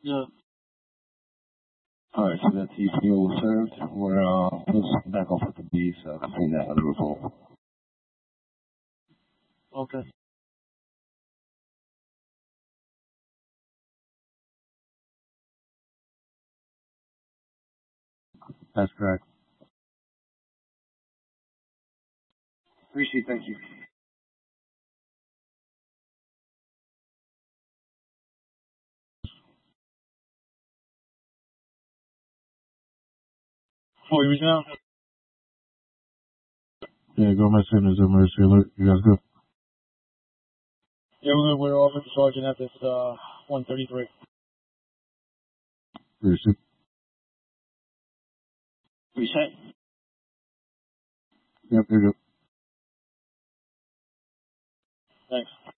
Yeah. Alright, so that's EPO served. Let's back off with the B, so clean that under report. Okay. That's correct. Appreciate, thank you. Oh, you reaching out? Yeah, go my senders emergency alert. You guys good? Yeah, we're over to Sergeant at this 133. Appreciate. Reset. Yep, you're good. Thanks.